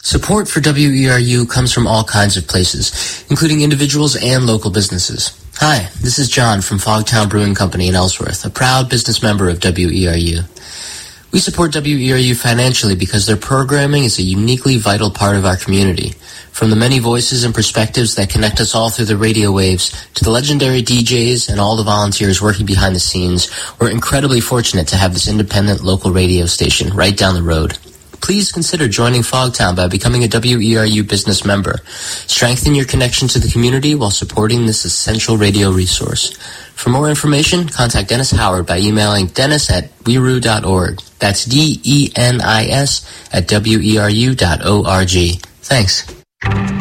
Support for WERU comes from all kinds of places, including individuals and local businesses. Hi, this is John from Fogtown Brewing Company in Ellsworth, a proud business member of WERU. We support WERU financially because their programming is a uniquely vital part of our community. From the many voices and perspectives that connect us all through the radio waves, to the legendary DJs and all the volunteers working behind the scenes, we're incredibly fortunate to have this independent local radio station right down the road. Please consider joining Fogtown by becoming a WERU business member. Strengthen your connection to the community while supporting this essential radio resource. For more information, contact Dennis Howard by emailing dennis@weru.org. That's DENIS@weru.org. Thanks.